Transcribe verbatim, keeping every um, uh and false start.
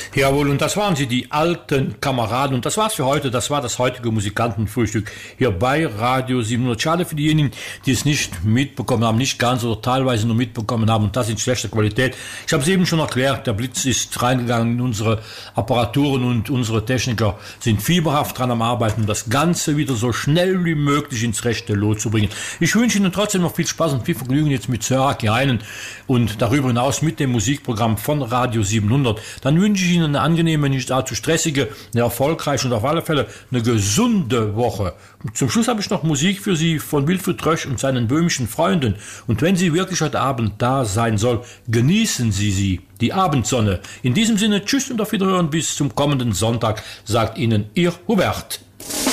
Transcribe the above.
Jawohl, und das waren sie, die alten Kameraden. Und das war's für heute. Das war das heutige Musikantenfrühstück hier bei Radio siebenhundert. Schade für diejenigen, die es nicht mitbekommen haben, nicht ganz oder teilweise nur mitbekommen haben. Und das in schlechter Qualität. Ich habe es eben schon erklärt, der Blitz ist reingegangen in unsere Apparaturen und unsere Techniker sind fieberhaft dran am Arbeiten, um das Ganze wieder so schnell wie möglich ins rechte Lot zu bringen. Ich wünsche Ihnen trotzdem noch viel Spaß und viel Vergnügen jetzt mit Söraki Heinen und darüber hinaus mit dem Musikprogramm von Radio siebenhundert. Dann wünsche ich Ihnen eine angenehme, nicht allzu stressige, eine erfolgreiche und auf alle Fälle eine gesunde Woche. Und zum Schluss habe ich noch Musik für Sie von Wilfried Trösch und seinen böhmischen Freunden. Und wenn sie wirklich heute Abend da sein soll, genießen Sie sie, die Abendsonne. In diesem Sinne, tschüss und auf Wiederhören bis zum kommenden Sonntag, sagt Ihnen Ihr Hubert.